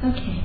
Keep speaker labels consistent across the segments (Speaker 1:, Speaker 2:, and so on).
Speaker 1: Okay.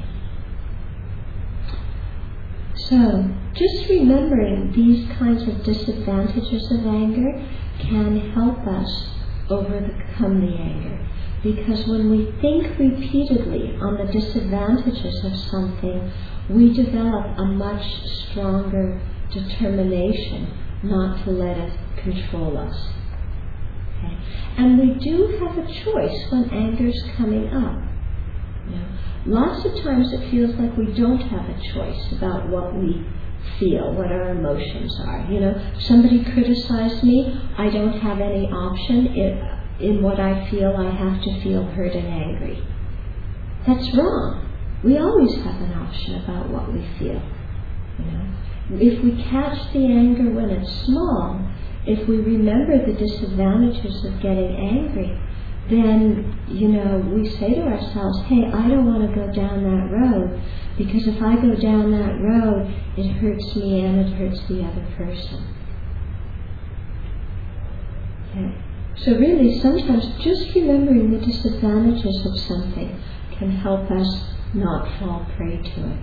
Speaker 1: So, just remembering these kinds of disadvantages of anger can help us overcome the anger. Because when we think repeatedly on the disadvantages of something, we develop a much stronger determination not to let it control us. Okay? And we do have a choice when anger's coming up. You know, lots of times it feels like we don't have a choice about what we feel, what our emotions are. You know, somebody criticized me, I don't have any option. In what I feel, I have to feel hurt and angry. That's wrong. We always have an option about what we feel. You know, if we catch the anger when it's small, if we remember the disadvantages of getting angry, then, you know, we say to ourselves, hey, I don't want to go down that road, because if I go down that road, it hurts me and it hurts the other person. Okay. So really, sometimes just remembering the disadvantages of something can help us not fall prey to it.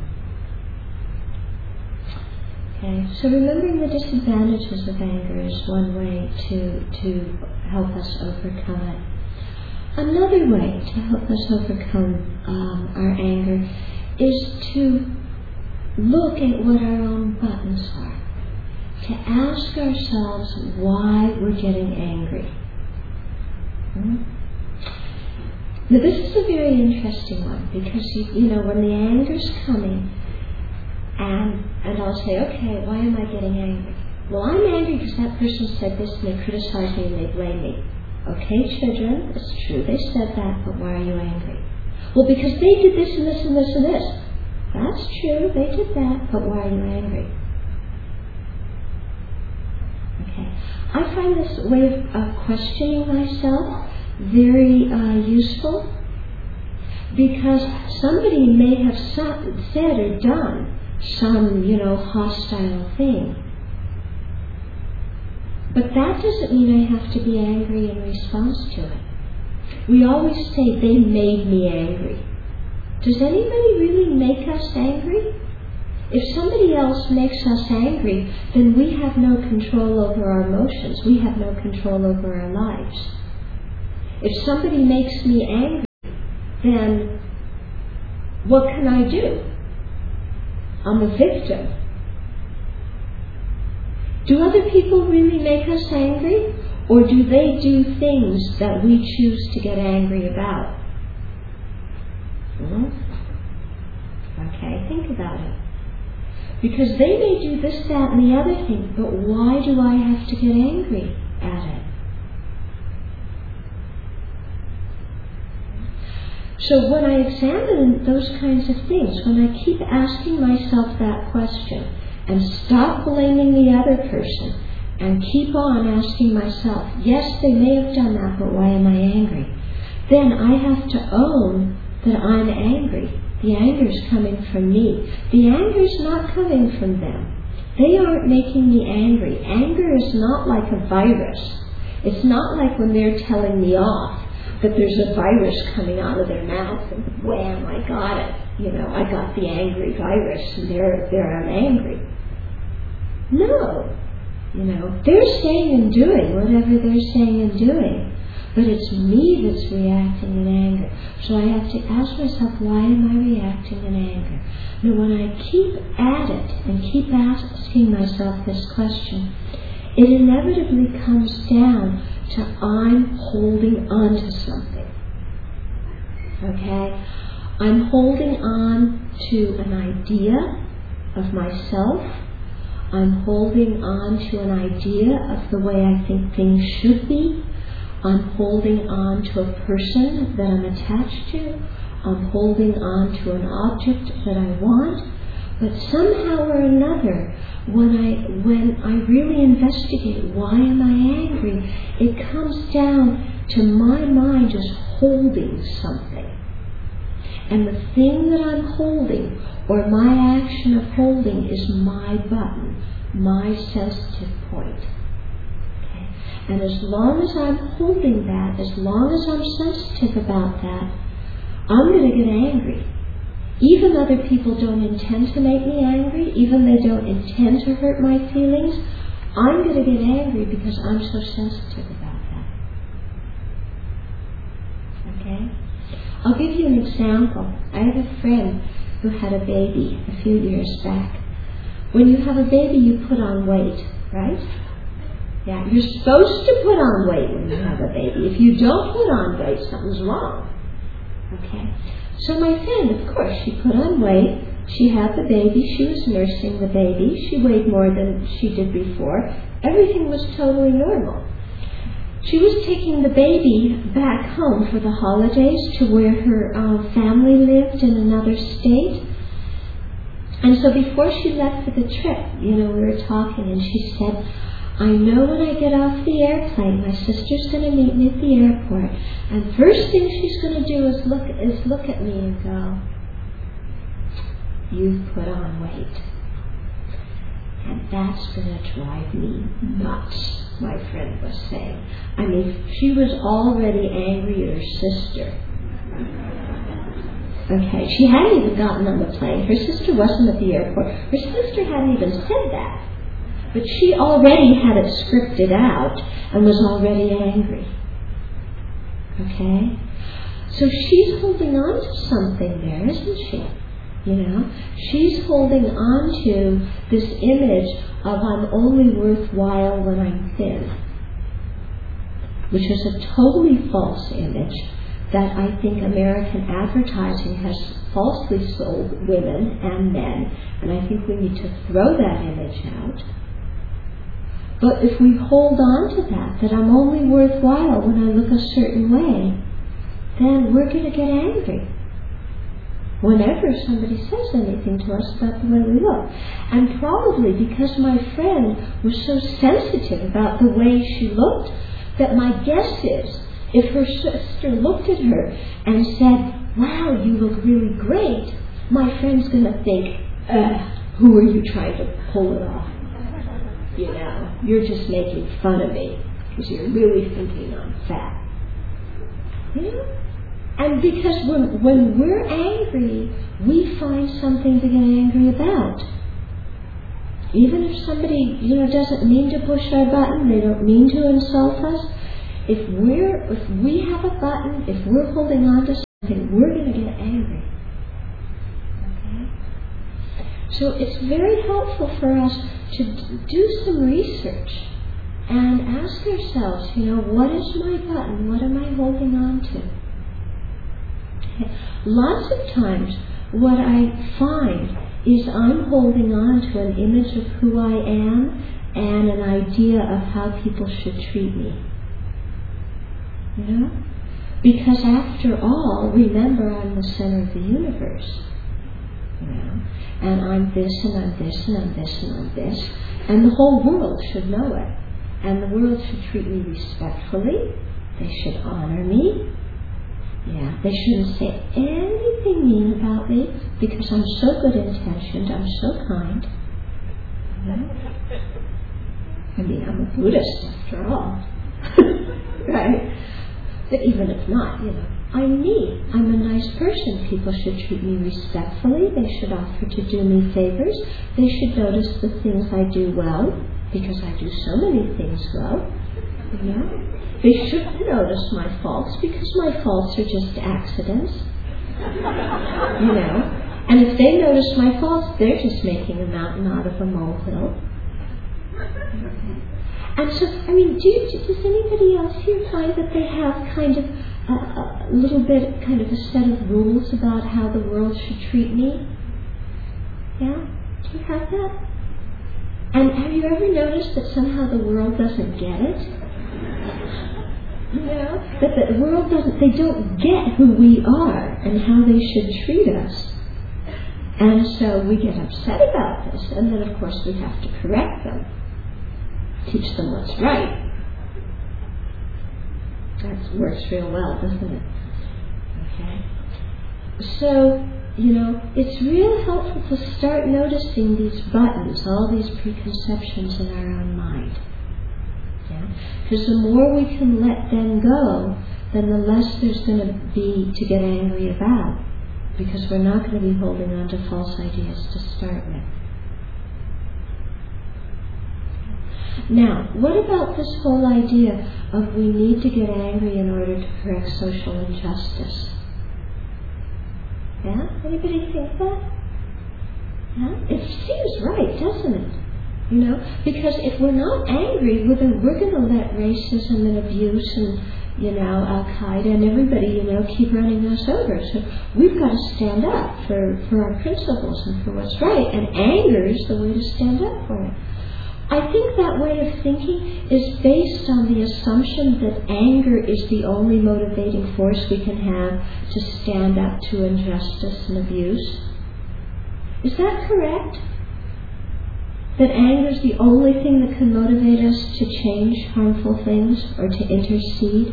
Speaker 1: Okay, so remembering the disadvantages of anger is one way to help us overcome it. Another way to help us overcome our anger is to look at what our own buttons are. To ask ourselves why we're getting angry. Now this is a very interesting one, because you know, when the anger's coming, and I'll say, okay, why am I getting angry? Well, I'm angry because that person said this and they criticized me and they blame me. Okay, children, it's true, they said that, but why are you angry? Well, because they did this and this and this and this. That's true, they did that, but why are you angry? Okay, I find this way of questioning myself very useful, because somebody may have said or done some, you know, hostile thing. But that doesn't mean I have to be angry in response to it. We always say, they made me angry. Does anybody really make us angry? If somebody else makes us angry, then we have no control over our emotions. We have no control over our lives. If somebody makes me angry, then what can I do? I'm a victim. Do other people really make us angry? Or do they do things that we choose to get angry about? Okay, think about it. Because they may do this, that, and the other thing, but why do I have to get angry at it? So when I examine those kinds of things, when I keep asking myself that question, and stop blaming the other person, and keep on asking myself, yes, they may have done that, but why am I angry? Then I have to own that I'm angry. The anger's coming from me. The anger's not coming from them. They aren't making me angry. Anger is not like a virus. It's not like when they're telling me off that there's a virus coming out of their mouth and wham, I got it. You know, I got the angry virus and there I'm angry. No. You know, they're saying and doing whatever they're saying and doing. But it's me that's reacting in anger. So I have to ask myself, why am I reacting in anger? Now when I keep at it and keep asking myself this question, it inevitably comes down to I'm holding on to something. Okay? I'm holding on to an idea of myself. I'm holding on to an idea of the way I think things should be. I'm holding on to a person that I'm attached to. I'm holding on to an object that I want. But somehow or another, when I really investigate why am I angry, it comes down to my mind just holding something. And the thing that I'm holding, or my action of holding, is my button, my sensitive point. Okay? And as long as I'm holding that, as long as I'm sensitive about that, I'm going to get angry. even other people don't intend to make me angry, even they don't intend to hurt my feelings, I'm going to get angry because I'm so sensitive about that. Okay? I'll give you an example. I have a friend who had a baby a few years back. When you have a baby, you put on weight, right? Yeah, you're supposed to put on weight when you have a baby. If you don't put on weight, something's wrong. Okay? So my friend, of course, she put on weight. She had the baby. She was nursing the baby. She weighed more than she did before. Everything was totally normal. She was taking the baby back home for the holidays to where her family lived in another state. And so before she left for the trip, we were talking, and she said, I know when I get off the airplane, my sister's going to meet me at the airport, and first thing she's going to do is look at me and go, you've put on weight. And that's going to drive me nuts, my friend was saying. I mean, she was already angry at her sister. Okay, she hadn't even gotten on the plane. Her sister wasn't at the airport. Her sister hadn't even said that. But she already had it scripted out and was already angry. Okay? So she's holding on to something there, isn't she? She's holding on to this image of I'm only worthwhile when I'm thin, which is a totally false image that I think American advertising has falsely sold women and men, and I think we need to throw that image out. But if we hold on to that I'm only worthwhile when I look a certain way, then we're going to get angry whenever somebody says anything to us about the way we look. And probably because my friend was so sensitive about the way she looked, that my guess is, if her sister looked at her and said, wow, you look really great, my friend's going to think, who are you trying to pull it off? You're just making fun of me because you're really thinking I'm fat. And because when we're angry, we find something to get angry about. Even if somebody, doesn't mean to push our button, they don't mean to insult us, if we have a button, if we're holding on to something, we're going to get angry. Okay? So it's very helpful for us to do some research and ask ourselves, what is my button? What am I holding on to? Okay. Lots of times what I find is I'm holding on to an image of who I am and an idea of how people should treat me. Because after all, remember, I'm the center of the universe. And I'm this, and I'm this, and I'm this, and I'm this. And the whole world should know it. And the world should treat me respectfully. They should honor me. They shouldn't say anything mean about me because I'm so good intentioned, I'm so kind. I mean, I'm a Buddhist after all. Right? But even if not, I'm me. I'm a nice person. People should treat me respectfully. They should offer to do me favors. They should notice the things I do well, because I do so many things well. They shouldn't notice my faults, because my faults are just accidents. And if they notice my faults, they're just making a mountain out of a molehill. And so, I mean, does anybody else here find that they have kind of a little bit, kind of a set of rules about how the world should treat me? Yeah? Do you have that? And have you ever noticed that somehow the world doesn't get it? That the world they don't get who we are and how they should treat us. And so we get upset about this, and then of course we have to correct them. Teach them what's right. That works real well, doesn't it? Okay. So, it's real helpful to start noticing these buttons, all these preconceptions in our own mind. Because the more we can let them go, then the less there's going to be to get angry about. because we're not going to be holding on to false ideas to start with. Now, what about this whole idea of we need to get angry in order to correct social injustice? Yeah? Anybody think that? Yeah? It seems right, doesn't it? You know, because if we're not angry, we're going to let racism and abuse and, Al-Qaeda and everybody, keep running us over. So we've got to stand up for our principles and for what's right. And anger is the way to stand up for it. I think that way of thinking is based on the assumption that anger is the only motivating force we can have to stand up to injustice and abuse. Is that correct? That anger is the only thing that can motivate us to change harmful things or to intercede?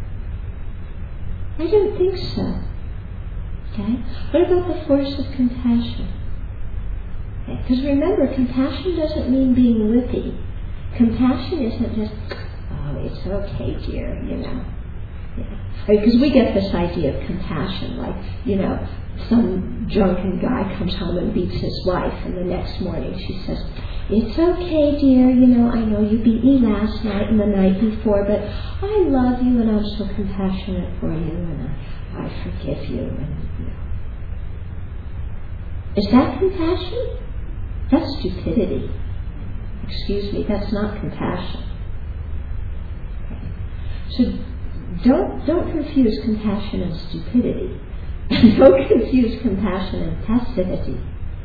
Speaker 1: I don't think so. Okay? What about the force of compassion? Because remember, compassion doesn't mean being lippy. Compassion isn't just, oh, it's okay, dear, Because we get this idea of compassion, like, some drunken guy comes home and beats his wife, and the next morning she says, it's okay, dear, I know you beat me last night and the night before, but I love you and I'm so compassionate for you and I forgive you. And, Is that compassion? That's stupidity. Excuse me, that's not compassion. Okay. So don't confuse compassion and stupidity. Don't confuse compassion and passivity.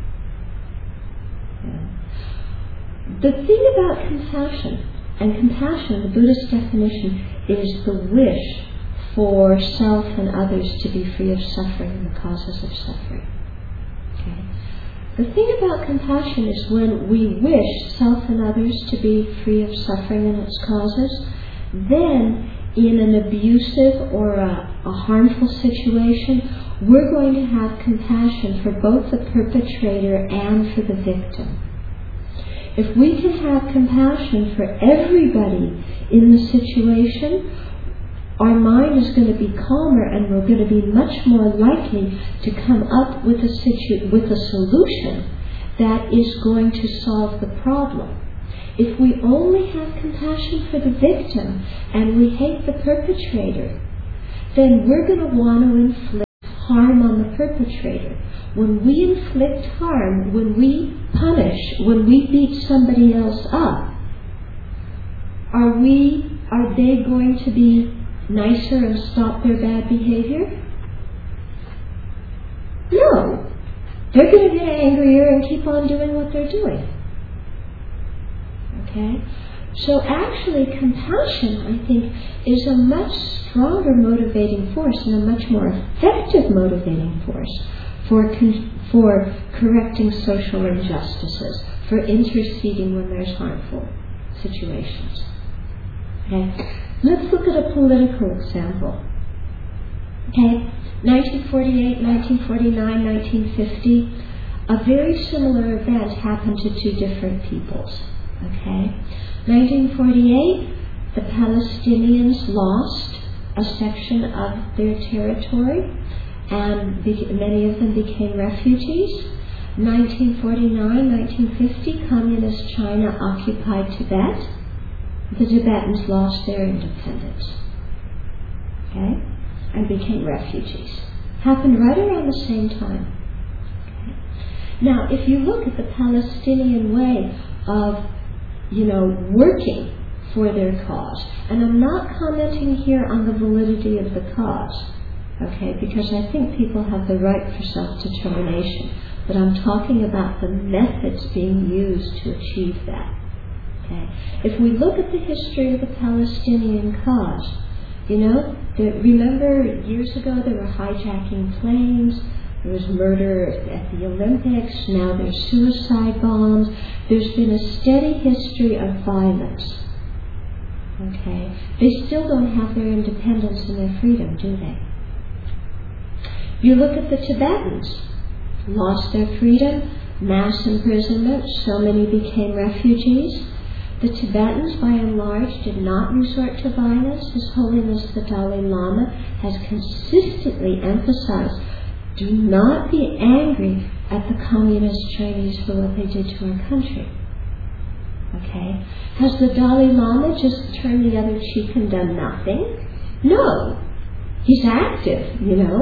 Speaker 1: Yeah. The thing about compassion, the Buddhist definition, is the wish for self and others to be free of suffering and the causes of suffering. Okay. The thing about compassion is when we wish self and others to be free of suffering and its causes, then in an abusive or a harmful situation, we're going to have compassion for both the perpetrator and for the victim. If we can have compassion for everybody in the situation, our mind is going to be calmer and we're going to be much more likely to come up with a solution that is going to solve the problem. If we only have compassion for the victim and we hate the perpetrator, then we're going to want to inflict harm on the perpetrator. When we inflict harm, when we punish, when we beat somebody else up, are they going to be nicer and stop their bad behavior? No. They're going to get angrier and keep on doing what they're doing. Okay? So actually, compassion, I think, is a much stronger motivating force and a much more effective motivating force for correcting social injustices, for interceding when there's harmful situations. Okay? Let's look at a political example. Okay? 1948, 1949, 1950, a very similar event happened to two different peoples. Okay? 1948, the Palestinians lost a section of their territory and many of them became refugees. 1949, 1950, Communist China occupied Tibet. The Tibetans lost their independence. Okay? And became refugees. Happened right around the same time. Okay? Now, if you look at the Palestinian way of working for their cause. And I'm not commenting here on the validity of the cause, okay, because I think people have the right for self-determination. But I'm talking about the methods being used to achieve that. Okay. If we look at the history of the Palestinian cause, remember years ago they were hijacking planes. There was murder at the Olympics. Now there's suicide bombs. There's been a steady history of violence. Okay? They still don't have their independence and their freedom, do they? You look at the Tibetans. Lost their freedom, mass imprisonment, so many became refugees. The Tibetans, by and large, did not resort to violence. His Holiness the Dalai Lama has consistently emphasized Do not be angry at the communist Chinese for what they did to our country. Okay? Has the Dalai Lama just turned the other cheek and done nothing? No. He's active,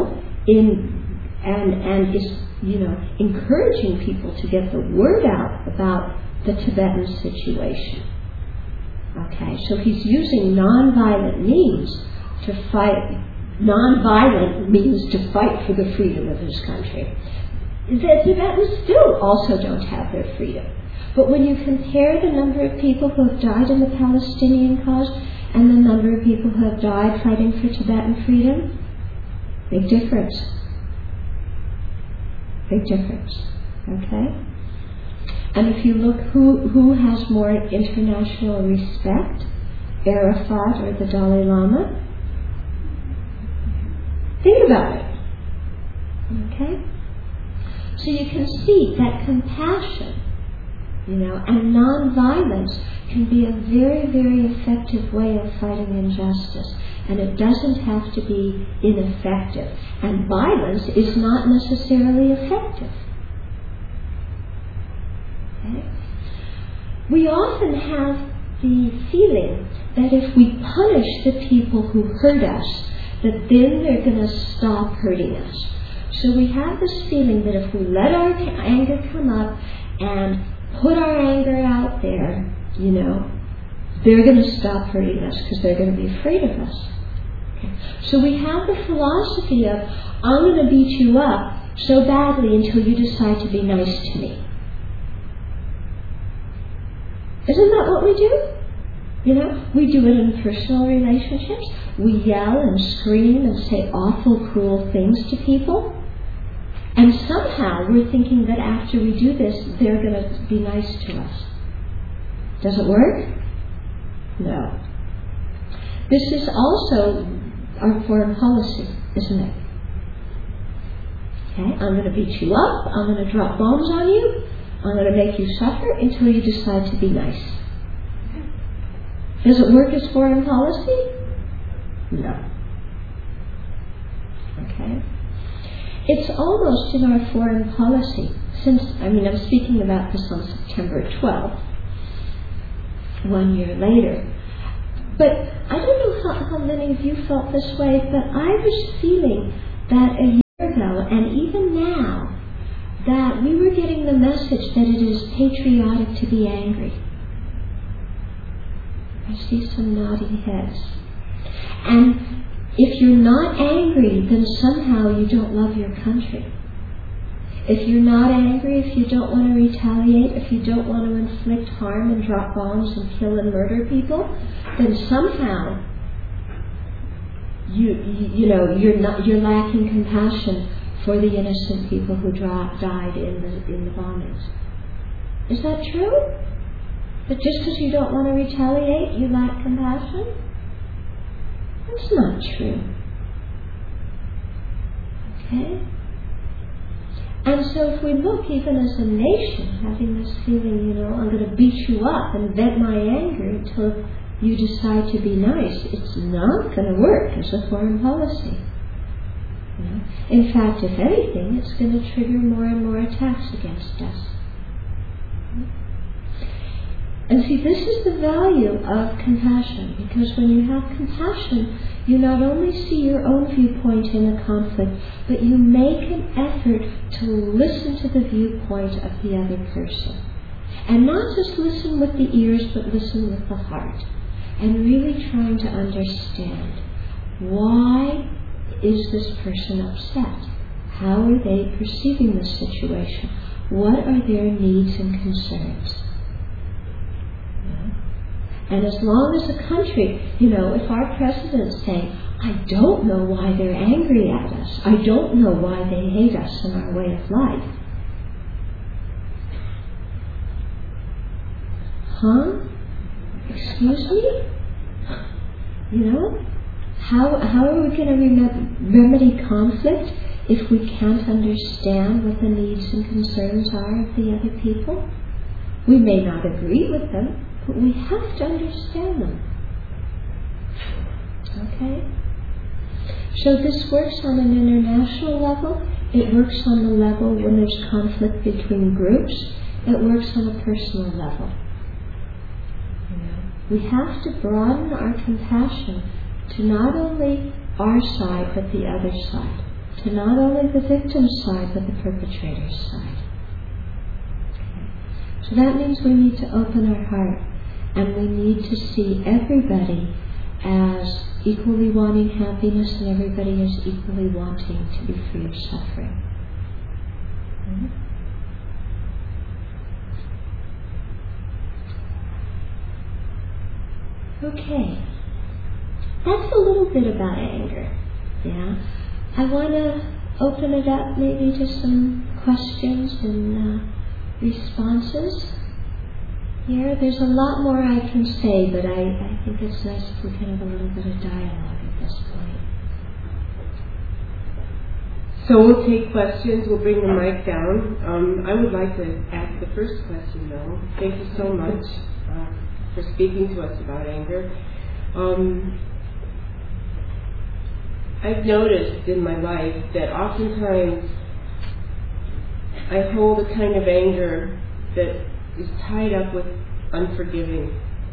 Speaker 1: and is, encouraging people to get the word out about the Tibetan situation. Okay, so he's using non-violent means to fight. Non-violent means to fight for the freedom of his country. The Tibetans still also don't have their freedom. But when you compare the number of people who have died in the Palestinian cause and the number of people who have died fighting for Tibetan freedom, big difference. Big difference. Okay? And if you look who has more international respect, Arafat or the Dalai Lama, think about it. Okay? So you can see that compassion, and non-violence can be a very, very effective way of fighting injustice. And it doesn't have to be ineffective. And violence is not necessarily effective. Okay? We often have the feeling that if we punish the people who hurt us, that then they're going to stop hurting us. So we have this feeling that if we let our anger come up and put our anger out there, they're going to stop hurting us because they're going to be afraid of us. Okay. So we have the philosophy of, I'm going to beat you up so badly until you decide to be nice to me. Isn't that what we do? We do it in personal relationships. We yell and scream and say awful, cruel things to people. And somehow we're thinking that after we do this, they're going to be nice to us. Does it work? No. This is also our foreign policy, isn't it? Okay, I'm going to beat you up. I'm going to drop bombs on you. I'm going to make you suffer until you decide to be nice. Does it work as foreign policy? No. Okay? It's almost in our foreign policy, I'm speaking about this on September 12th, 1 year later. But I don't know how many of you felt this way, but I was feeling that a year ago, and even now, that we were getting the message that it is patriotic to be angry. I see some nodding heads. And if you're not angry, then somehow you don't love your country. If you're not angry, if you don't want to retaliate, if you don't want to inflict harm and drop bombs and kill and murder people, then somehow you're lacking compassion for the innocent people who died in the bombings. Is that true? That just because you don't want to retaliate, you lack compassion? That's not true. Okay? And so if we look, even as a nation, having this feeling, I'm going to beat you up and vent my anger until you decide to be nice, it's not going to work as a foreign policy. In fact, if anything, it's going to trigger more and more attacks against us. And see, this is the value of compassion, because when you have compassion, you not only see your own viewpoint in a conflict, but you make an effort to listen to the viewpoint of the other person. And not just listen with the ears, but listen with the heart. And really trying to understand, why is this person upset? How are they perceiving this situation? What are their needs and concerns? And as long as a country, if our president's saying, I don't know why they're angry at us, I don't know why they hate us and our way of life. Excuse me? How are we going to remedy conflict if we can't understand what the needs and concerns are of the other people? We may not agree with them, but we have to understand them. Okay? So this works on an international level. It works on the level when there's conflict between groups. It works on a personal level. We have to broaden our compassion to not only our side but the other side. To not only the victim's side but the perpetrator's side. Okay. So that means we need to open our heart and we need to see everybody as equally wanting happiness and everybody as equally wanting to be free of suffering. Okay, that's a little bit about anger. Yeah, I want to open it up maybe to some questions and responses. Here, there's a lot more I can say, but I think it's nice if we can have a little bit of dialogue at this point.
Speaker 2: So we'll take questions. We'll bring the mic down. I would like to ask the first question, though. Thank you so much for speaking to us about anger. I've noticed in my life that oftentimes I hold a kind of anger that is tied up with an unforgiving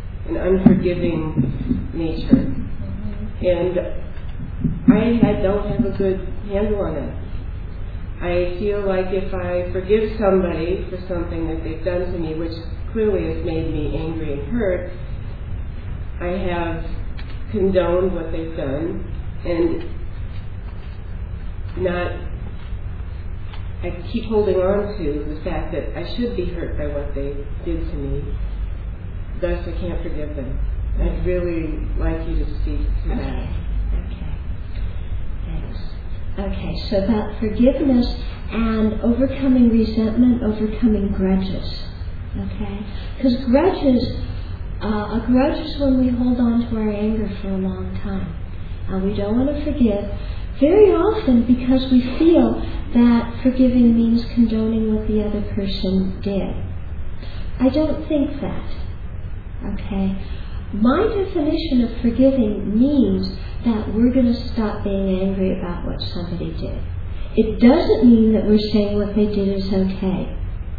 Speaker 2: nature. And I don't have a good handle on it. I feel like if I forgive somebody for something that they've done to me, which clearly has made me angry and hurt, I have condoned what they've done and I keep holding on to the fact that I should be hurt by what they did to me. Thus, I can't forgive them. I'd really like you to speak to that.
Speaker 1: Okay. Thanks. Okay, so about forgiveness and overcoming resentment, overcoming grudges. Okay? Because a grudge is when we hold on to our anger for a long time. We don't want to forgive. Very often because we feel that forgiving means condoning what the other person did. I don't think that. Okay? My definition of forgiving means that we're going to stop being angry about what somebody did. It doesn't mean that we're saying what they did is okay.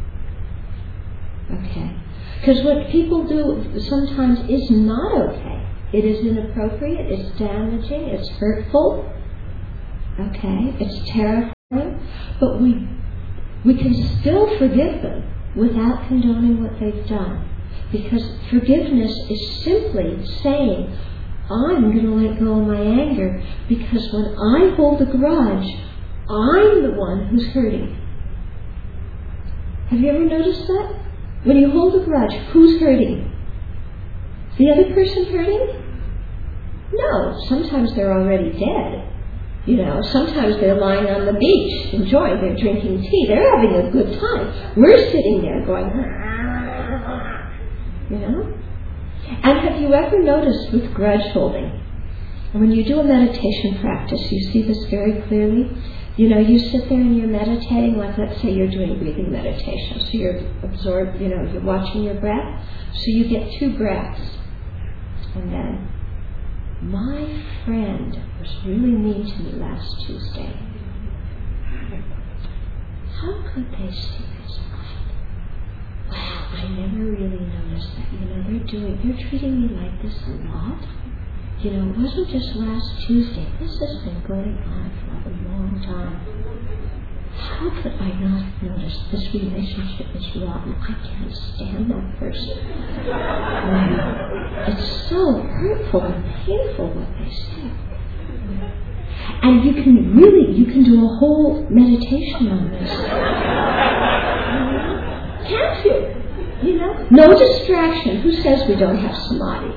Speaker 1: Okay? Because what people do sometimes is not okay. It is inappropriate, it's damaging, it's hurtful. Okay, it's terrifying, but we can still forgive them without condoning what they've done. Because forgiveness is simply saying, I'm going to let go of my anger because when I hold a grudge, I'm the one who's hurting. Have you ever noticed that? When you hold a grudge, who's hurting? The other person hurting? No, sometimes they're already dead. You know, sometimes they're lying on the beach, enjoying, they're drinking tea, they're having a good time. We're sitting there going, you know? And have you ever noticed with grudge holding, when you do a meditation practice, you see this very clearly? You know, you sit there and you're meditating, like let's say you're doing breathing meditation. So you're absorbed, you know, you're watching your breath. So you get 2 breaths. And then, my friend was really mean to me last Tuesday. How could they see this? Wow, I never really noticed that. You know, they're treating me like this a lot. You know, it wasn't just last Tuesday. This has been going on for a long time. How could I not have noticed this relationship is rotten? I can't stand that person. It's so hurtful and painful what they say. And you can do a whole meditation on this. Can't you? You know? No distraction. Who says we don't have samadhi?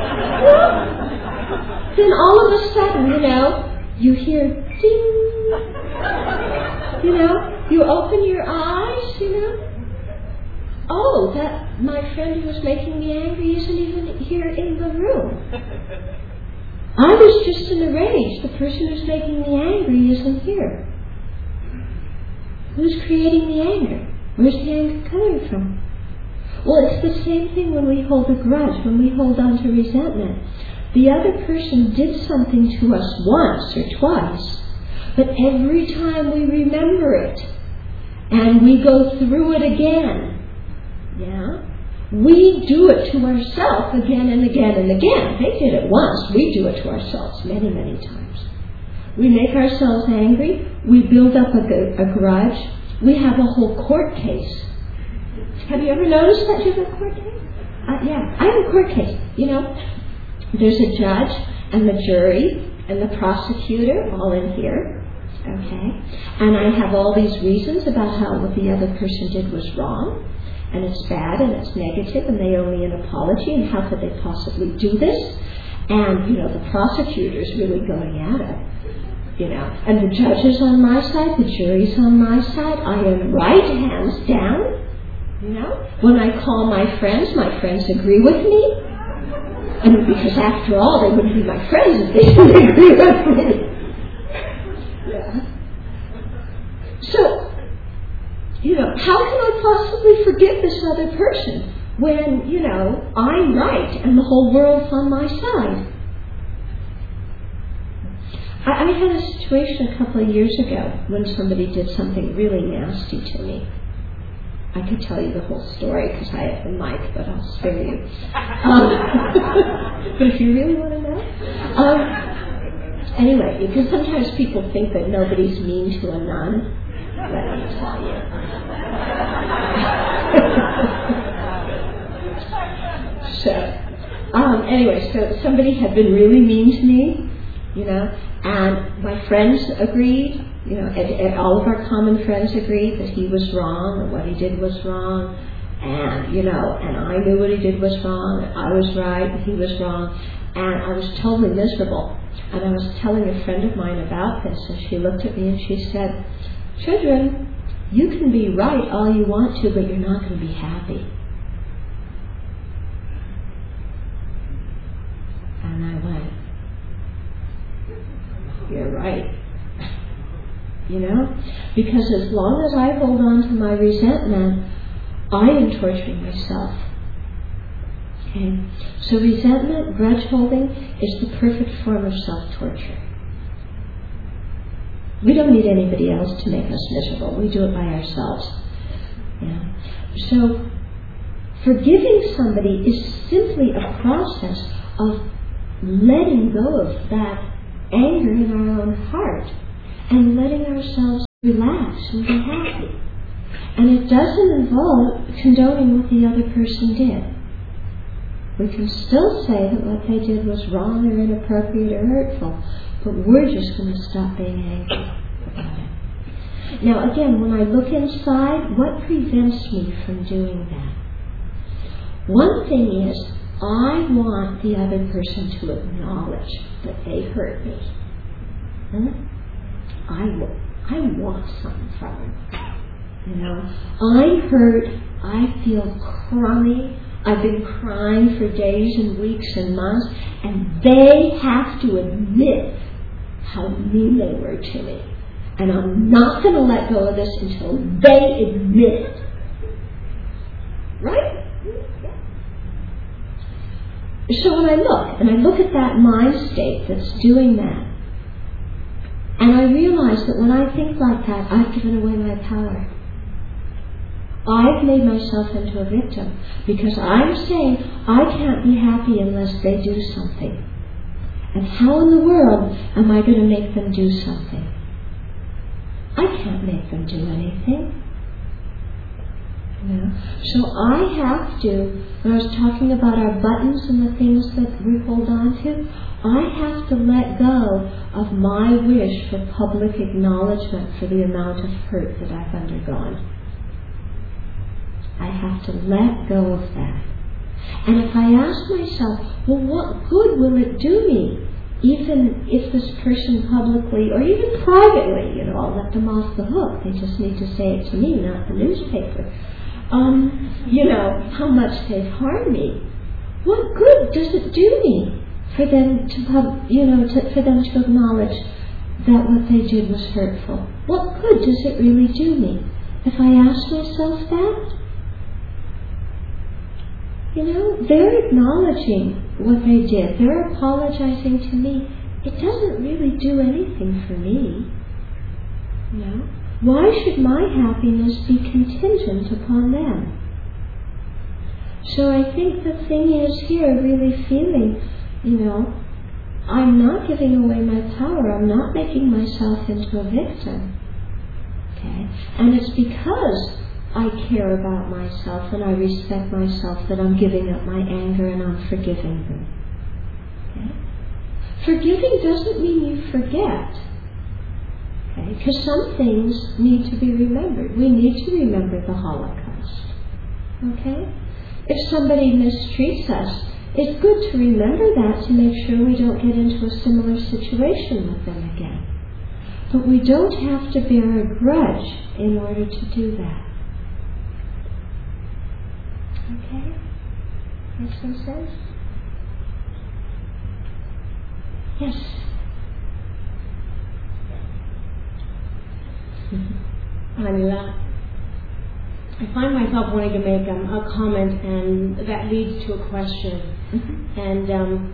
Speaker 1: Then all of a sudden, you know, you hear ding. You know, you open your eyes, you know. Oh, that my friend who was making me angry isn't even here in the room. I was just in a rage. The person who's making me angry isn't here. Who's creating the anger? Where's the anger coming from? Well, it's the same thing when we hold a grudge, when we hold on to resentment. The other person did something to us once or twice, But every time we remember it, and we go through it again, we do it to ourselves again and again and again. They did it once. We do it to ourselves many, many times. We make ourselves angry. We build up a grudge. We have a whole court case. Have you ever noticed that you have a court case? Yeah, I have a court case. There's a judge and the jury and the prosecutor all in here. Okay? And I have all these reasons about how what the other person did was wrong. And it's bad and it's negative and they owe me an apology and how could they possibly do this? And, the prosecutor's really going at it. And the judge is on my side, the jury's on my side, I am right, hands down. When I call my friends agree with me. And because after all, they wouldn't be my friends if they didn't agree with me. So, how can I possibly forgive this other person when, I'm right and the whole world's on my side? I had a situation a couple of years ago when somebody did something really nasty to me. I could tell you the whole story because I have the mic, but I'll spare you. But if you really want to know. Anyway, because sometimes people think that nobody's mean to a nun. Let me tell you. So somebody had been really mean to me, and my friends agreed, and all of our common friends agreed that he was wrong, or what he did was wrong, and, and I knew what he did was wrong, and I was right, and he was wrong, and I was totally miserable. And I was telling a friend of mine about this, and she looked at me and she said, "Children, you can be right all you want to, but you're not going to be happy." And I went, "You're right." Because as long as I hold on to my resentment, I am torturing myself. Okay? So resentment, grudge holding, is the perfect form of self-torture. We don't need anybody else to make us miserable. We do it by ourselves. So forgiving somebody is simply a process of letting go of that anger in our own heart and letting ourselves relax and be happy. And it doesn't involve condoning what the other person did. We can still say that what they did was wrong or inappropriate or hurtful, but we're just going to stop being angry about it. Now again, when I look inside, what prevents me from doing that? One thing is, I want the other person to acknowledge that they hurt me. I want something from them. I'm hurt, I feel crummy, I've been crying for days and weeks and months, and they have to admit how mean they were to me. And I'm not going to let go of this until they admit it. Right? So when I look at that mind state that's doing that, and I realize that when I think like that, I've given away my power. I've made myself into a victim because I'm saying I can't be happy unless they do something. And how in the world am I going to make them do something? I can't make them do anything. So I have to, when I was talking about our buttons and the things that we hold on to, I have to let go of my wish for public acknowledgement for the amount of hurt that I've undergone. I have to let go of that. And if I ask myself, well, what good will it do me, even if this person publicly, or even privately, I'll let them off the hook. They just need to say it to me, not the newspaper. How much they've harmed me. What good does it do me for them for them to acknowledge that what they did was hurtful? What good does it really do me if I ask myself that? They're acknowledging what they did. They're apologizing to me. It doesn't really do anything for me. No? Why should my happiness be contingent upon them? So I think the thing is here really feeling, I'm not giving away my power. I'm not making myself into a victim. Okay? And it's because I care about myself and I respect myself that I'm giving up my anger and I'm forgiving them. Okay? Forgiving doesn't mean you forget. Okay? Because some things need to be remembered. We need to remember the Holocaust. Okay? If somebody mistreats us, it's good to remember that to make sure we don't get into a similar situation with them again. But we don't have to bear a grudge in order to do that. Okay? Makes some sense? Yes?
Speaker 3: I find myself wanting to make a comment, and that leads to a question. And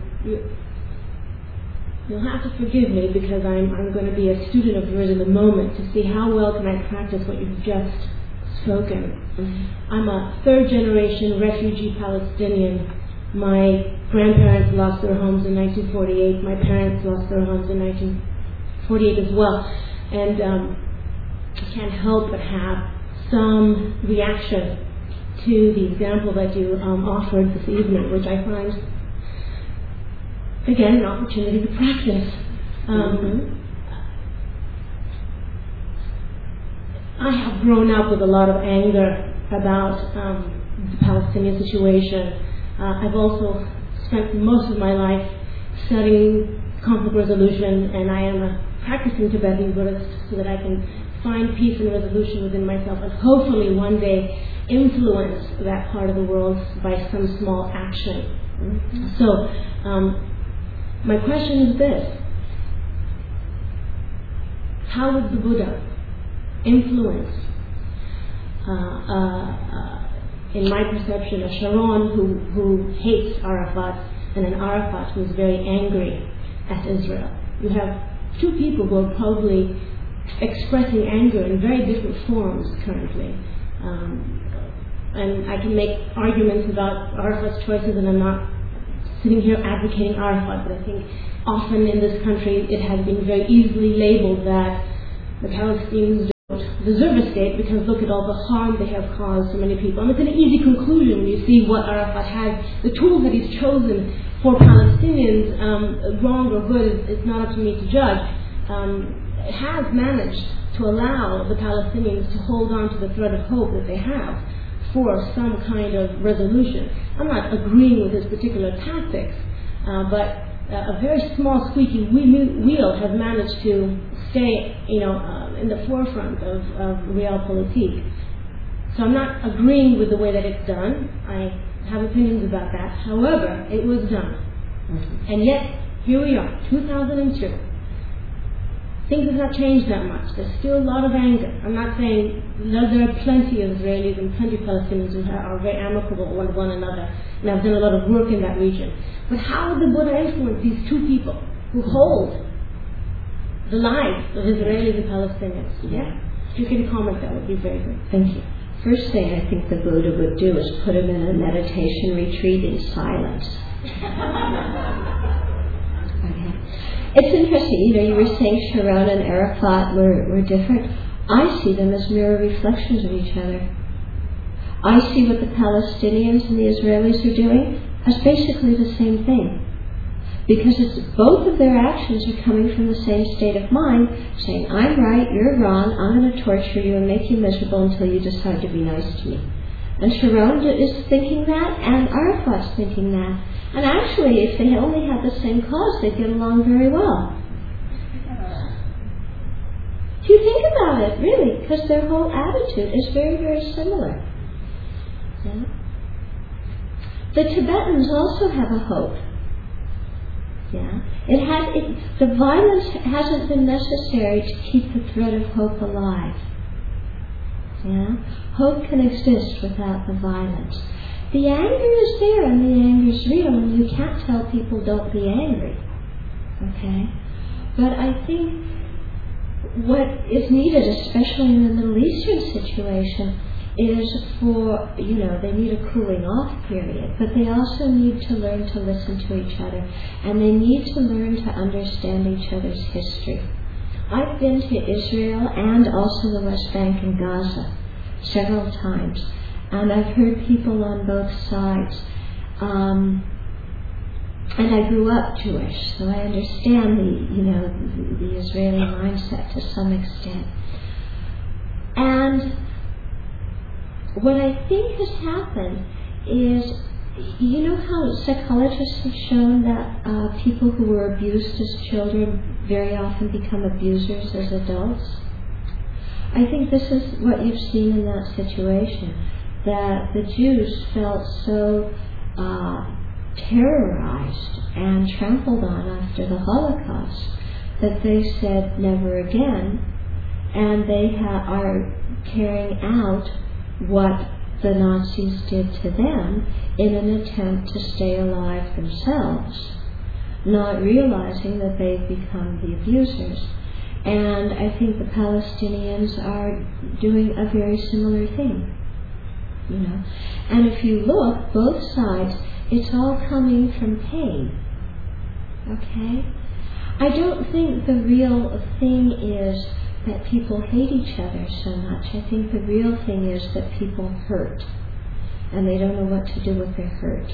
Speaker 3: you'll have to forgive me because I'm going to be a student of yours in the moment to see how well can I practice what you've just spoken. I'm a third-generation refugee Palestinian. My grandparents lost their homes in 1948. My parents lost their homes in 1948 as well. And I can't help but have some reaction to the example that you offered this evening, which I find, again, an opportunity to practice. I have grown up with a lot of anger about the Palestinian situation. I've also spent most of my life studying conflict resolution, and I am a practicing Tibetan Buddhist so that I can find peace and resolution within myself and hopefully one day influence that part of the world by some small action. So, my question is this. How would the Buddha influence, in my perception, a Sharon who hates Arafat and an Arafat who is very angry at Israel? You have two people who are probably expressing anger in very different forms currently. And I can make arguments about Arafat's choices, and I'm not sitting here advocating Arafat, but I think often in this country it has been very easily labeled that the Palestinians don't deserve a state because look at all the harm they have caused to many people. And it's an easy conclusion when you see what Arafat has, the tools that he's chosen for Palestinians, wrong or good, it's not up to me to judge. Has managed to allow the Palestinians to hold on to the thread of hope that they have for some kind of resolution. I'm not agreeing with his particular tactics, but a very small squeaky wheel has managed to stay, in the forefront of realpolitik. So I'm not agreeing with the way that it's done. I have opinions about that. However, it was done. And yet, here we are, 2002. Things have not changed that much. There's still a lot of anger. I'm not saying there are plenty of Israelis and plenty of Palestinians who are very amicable with one another, and I've done a lot of work in that region. But how would the Buddha influence these two people who hold the lives of Israelis and Palestinians? Yeah? If you can comment, that would be very good.
Speaker 1: Thank you. First thing I think the Buddha would do is put him in a meditation retreat in silence. It's interesting, you were saying Sharon and Arafat were different. I see them as mirror reflections of each other. I see what the Palestinians and the Israelis are doing as basically the same thing. Because it's both of their actions are coming from the same state of mind, saying, I'm right, you're wrong, I'm going to torture you and make you miserable until you decide to be nice to me. And Sharon is thinking that, and Arafat's thinking that. And actually, if they only had the same cause, they'd get along very well. If you think about it, really, because their whole attitude is very, very similar. Yeah? The Tibetans also have a hope. Yeah? The violence hasn't been necessary to keep the thread of hope alive. Yeah? Hope can exist without the violence. The anger is there and the anger is real, and you can't tell people don't be angry. Okay? But I think what is needed, especially in the Middle Eastern situation, is for, they need a cooling off period, but they also need to learn to listen to each other, and they need to learn to understand each other's history. I've been to Israel and also the West Bank and Gaza several times, and I've heard people on both sides. And I grew up Jewish, so I understand the Israeli mindset to some extent. And what I think has happened is, how psychologists have shown that people who were abused as children very often become abusers as adults? I think this is what you've seen in that situation, that the Jews felt so terrorized and trampled on after the Holocaust that they said never again, and they are carrying out what the Nazis did to them in an attempt to stay alive themselves, not realizing that they've become the abusers. And I think the Palestinians are doing a very similar thing. And if you look, both sides, it's all coming from pain. Okay? I don't think the real thing is that people hate each other so much. I think the real thing is that people hurt, and they don't know what to do with their hurt.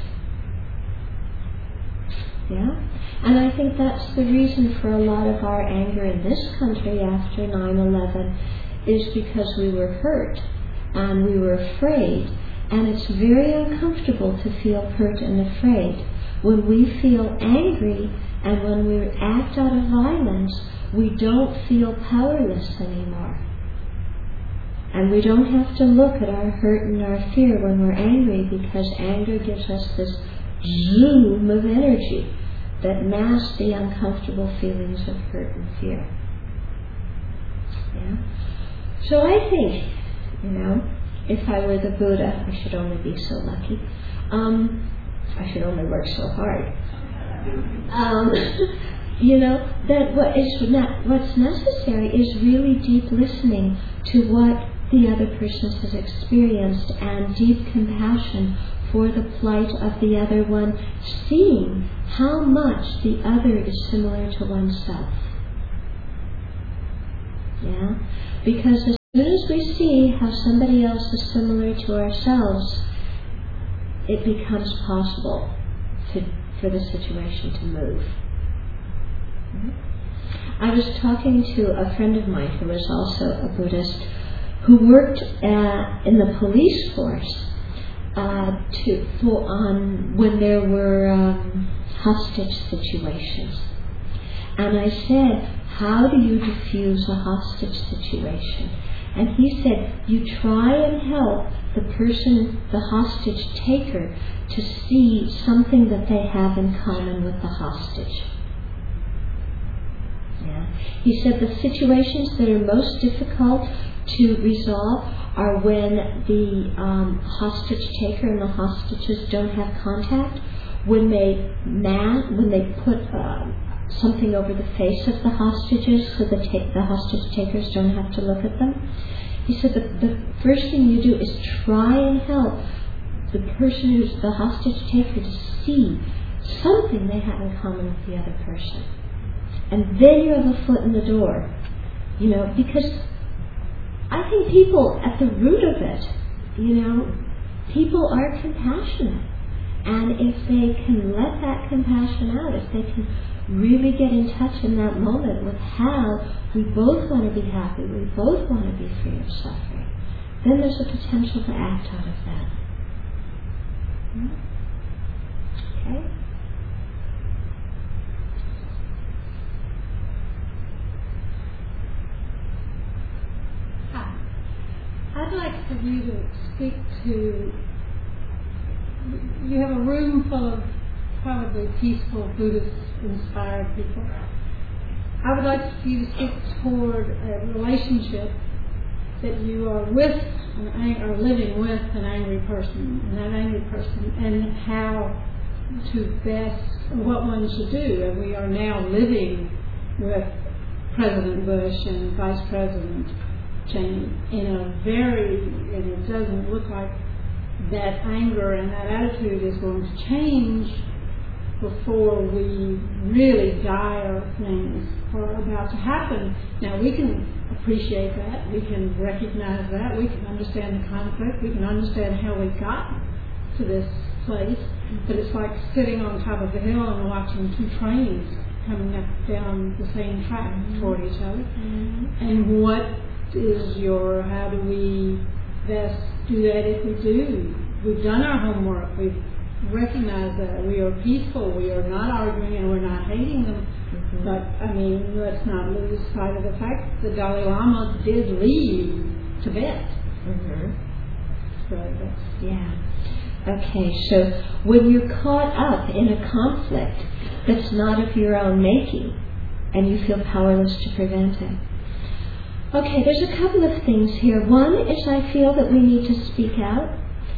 Speaker 1: Yeah? And I think that's the reason for a lot of our anger in this country after 9/11 is because we were hurt and we were afraid. And it's very uncomfortable to feel hurt and afraid. When we feel angry and when we act out of violence, we don't feel powerless anymore. And we don't have to look at our hurt and our fear when we're angry, because anger gives us this zoom of energy that masks the uncomfortable feelings of hurt and fear. Yeah? So I think, if I were the Buddha, I should only be so lucky. I should only work so hard. That what's necessary is really deep listening to what the other person has experienced, and deep compassion for the plight of the other one, seeing how much the other is similar to oneself. Yeah? Because as soon as we see how somebody else is similar to ourselves, it becomes possible for the situation to move. I was talking to a friend of mine who was also a Buddhist, who worked in the police force when there were hostage situations. And I said, how do you diffuse a hostage situation? And he said, you try and help the person, the hostage taker, to see something that they have in common with the hostage. Yeah. He said the situations that are most difficult to resolve are when the hostage taker and the hostages don't have contact, when they put something over the face of the hostages so the hostage takers don't have to look at them. He said the first thing you do is try and help the person who's the hostage taker to see something they have in common with the other person. And then you have a foot in the door. Because I think people, at the root of it, people are compassionate. And if they can let that compassion out, if they can really get in touch in that moment with how we both want to be happy, we both want to be free of suffering, then there's a potential to act out of that. Okay?
Speaker 4: Hi. I'd like for you to speak to, you have a room full of probably peaceful, Buddhist-inspired people. I would like for you to speak toward a relationship that you are with, or living with an angry person, and how to best, what one should do. And we are now living with President Bush and Vice President Cheney and it doesn't look like that anger and that attitude is going to change before we really dire things are about to happen. Now, we can appreciate that, we can recognize that, we can understand the conflict, we can understand how we got to this place, but it's like sitting on top of the hill and watching two trains coming up down the same track toward each other. And what is how do we best do that if we do? We've done our homework, we've recognized that we are peaceful, we are not arguing and we're not hating them. But, let's not lose sight of the fact that the Dalai Lama did leave Tibet. So that's...
Speaker 1: Yeah. Okay, so when you're caught up in a conflict that's not of your own making and you feel powerless to prevent it. Okay, there's a couple of things here. One is I feel that we need to speak out.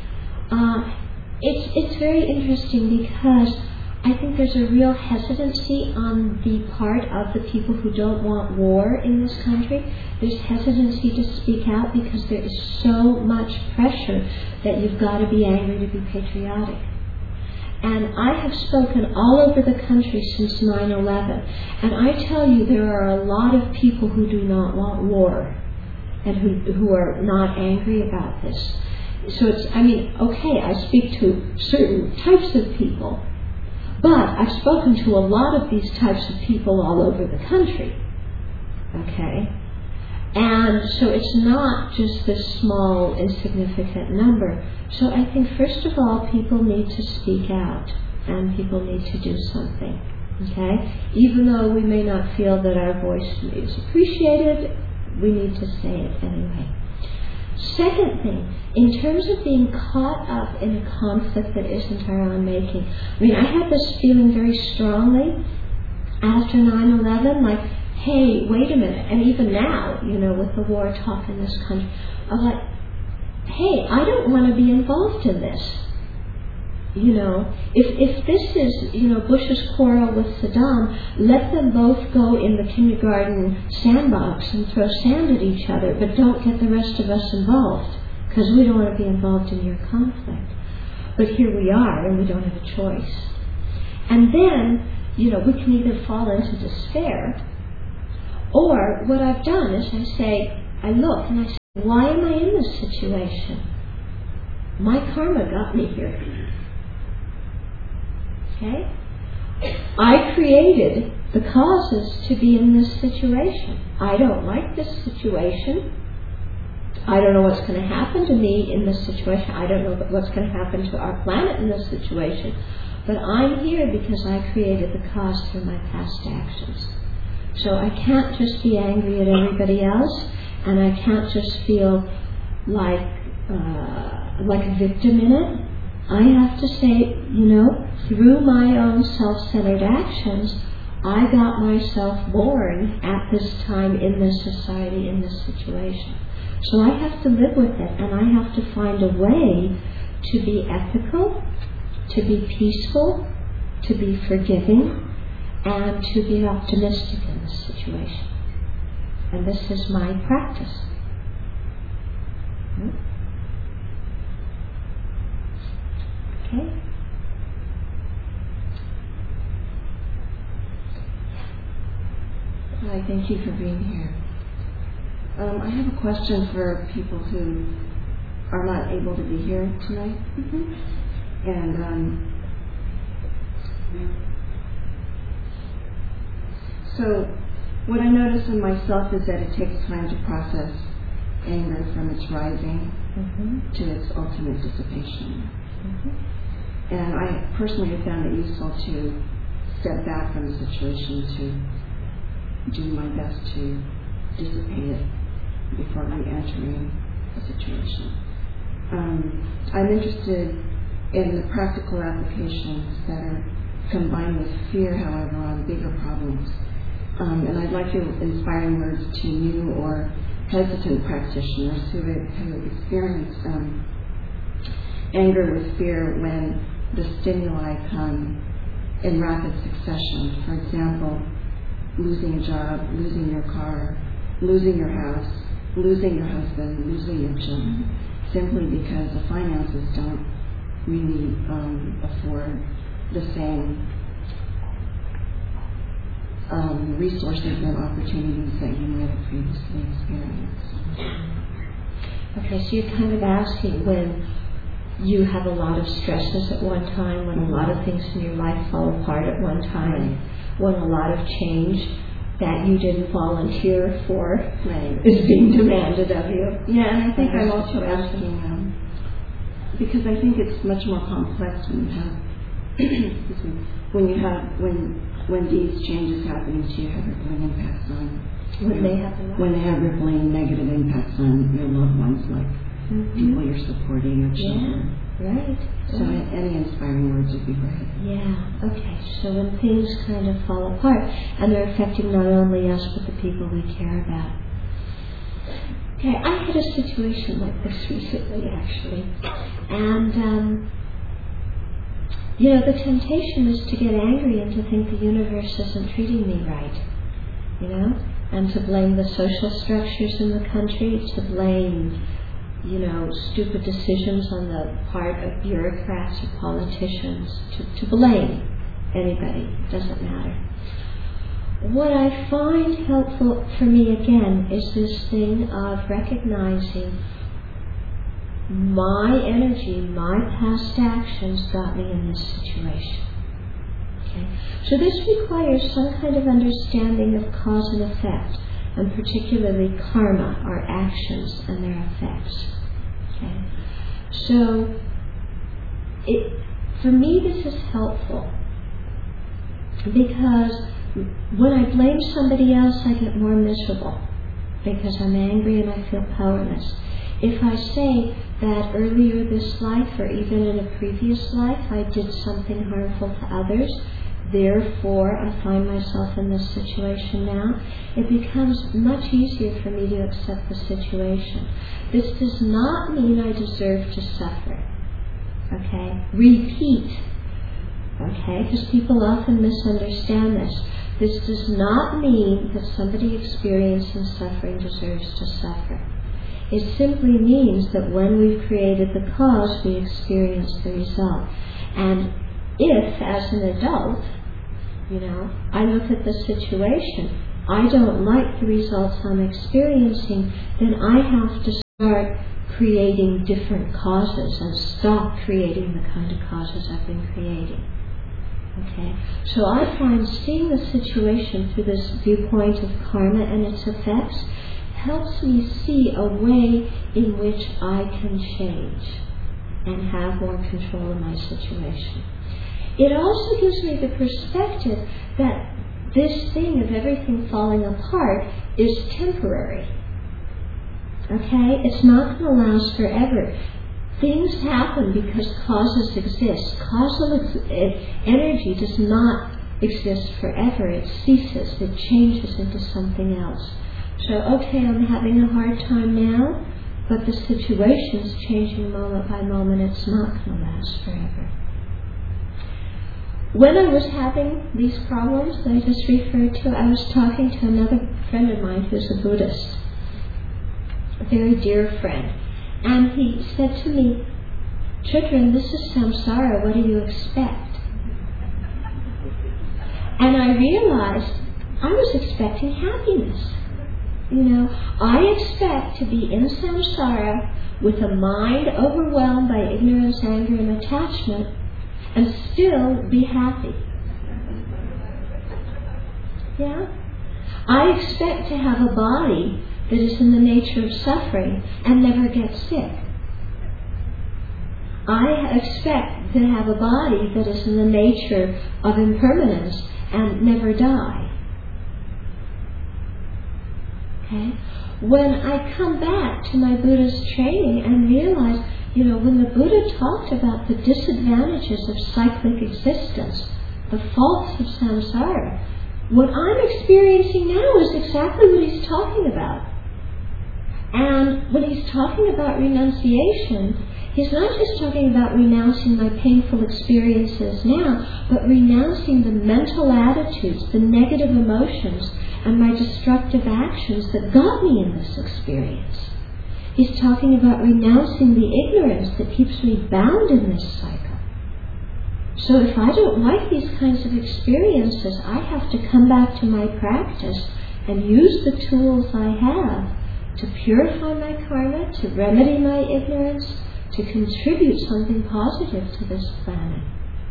Speaker 1: It's very interesting because I think there's a real hesitancy on the part of the people who don't want war in this country. There's hesitancy to speak out because there is so much pressure that you've got to be angry to be patriotic. And I have spoken all over the country since 9/11, and I tell you there are a lot of people who do not want war and who are not angry about this. So okay, I speak to certain types of people, but I've spoken to a lot of these types of people all over the country. Okay? And so it's not just this small, insignificant number. So I think, first of all, people need to speak out and people need to do something. Okay? Even though we may not feel that our voice is appreciated, we need to say it anyway. Second thing, in terms of being caught up in a conflict that isn't our own making, I had this feeling very strongly after 9/11, like, hey, wait a minute, and even now, with the war talk in this country, I'm like, hey, I don't want to be involved in this. If this is, Bush's quarrel with Saddam, let them both go in the kindergarten sandbox and throw sand at each other, but don't get the rest of us involved, because we don't want to be involved in your conflict. But here we are, and we don't have a choice. And then, we can either fall into despair, or what I've done is I look and I say, why am I in this situation? My karma got me here. Okay? I created the causes to be in this situation. I don't like this situation. I don't know what's going to happen to me in this situation. I don't know what's going to happen to our planet in this situation. But I'm here because I created the cause through my past actions. So I can't just be angry at everybody else, and I can't just feel like a victim in it. I have to say, through my own self-centered actions, I got myself born at this time in this society, in this situation. So I have to live with it, and I have to find a way to be ethical, to be peaceful, to be forgiving, and to be optimistic in this situation. And this is my practice. Okay?
Speaker 5: Hi, thank you for being here. I have a question for people who are not able to be here tonight. And so what I notice in myself is that it takes time to process anger from its rising to its ultimate dissipation. And I personally have found it useful to step back from the situation to do my best to dissipate it before re-entering the situation. I'm interested in the practical applications that are combined with fear, however, on bigger problems. And I'd like your inspiring words to new or hesitant practitioners who have experienced anger with fear when the stimuli come in rapid succession. For example, losing a job, losing your car, losing your house, losing your husband, losing your children, simply because the finances don't really afford the same resources and opportunities that you might have previously experienced.
Speaker 1: Okay, so you're kind of asking when you have a lot of stresses at one time, when a lot of things in your life fall apart at one time, when a lot of change that you didn't volunteer for is being demanded of you.
Speaker 5: Yeah, and I think I'm also asking, because I think it's much more complex when you have, when these changes happen to you have rippling impacts on
Speaker 1: when they have
Speaker 5: rippling negative impacts on your loved ones, like people you're supporting, your children.
Speaker 1: Yeah, right.
Speaker 5: So any inspiring words would be great.
Speaker 1: Yeah, okay. So when things kind of fall apart and they're affecting not only us but the people we care about. Okay, I had a situation like this recently, actually. And, the temptation is to get angry and to think the universe isn't treating me right, and to blame the social structures in the country, to blame, stupid decisions on the part of bureaucrats or politicians, to blame anybody, doesn't matter. What I find helpful for me again is this thing of recognizing my energy, my past actions got me in this situation. Okay? So this requires some kind of understanding of cause and effect, and particularly karma, our actions and their effects. Okay? So for me this is helpful because when I blame somebody else I get more miserable because I'm angry and I feel powerless. If I say that earlier this life or even in a previous life I did something harmful to others, therefore I find myself in this situation now, it becomes much easier for me to accept the situation. This does not mean I deserve to suffer. Okay? Repeat. Okay? Because people often misunderstand this. This does not mean that somebody experiencing suffering deserves to suffer. It simply means that when we've created the cause, we experience the result. And if, as an adult, I look at the situation, I don't like the results I'm experiencing, then I have to start creating different causes and stop creating the kind of causes I've been creating. Okay? So I find seeing the situation through this viewpoint of karma and its effects helps me see a way in which I can change and have more control of my situation. It also gives me the perspective that this thing of everything falling apart is temporary. Okay? It's not going to last forever. Things happen because causes exist. Causal energy does not exist forever. It ceases. It changes into something else. So, okay, I'm having a hard time now, but the situation's changing moment by moment. It's not going to last forever. When I was having these problems that I just referred to, I was talking to another friend of mine who's a Buddhist, a very dear friend. And he said to me, "Children, this is samsara, what do you expect?" And I realized I was expecting happiness. I expect to be in samsara with a mind overwhelmed by ignorance, anger, and attachment, and still be happy. Yeah? I expect to have a body that is in the nature of suffering and never get sick. I expect to have a body that is in the nature of impermanence and never die. Okay? When I come back to my Buddhist training and realize, when the Buddha talked about the disadvantages of cyclic existence, the faults of samsara, what I'm experiencing now is exactly what he's talking about. And when he's talking about renunciation, He's not just talking about renouncing my painful experiences now, but renouncing the mental attitudes, the negative emotions, and my destructive actions that got me in this experience. He's talking about renouncing the ignorance that keeps me bound in this cycle. So if I don't like these kinds of experiences, I have to come back to my practice and use the tools I have to purify my karma, to remedy my ignorance, to contribute something positive to this planet.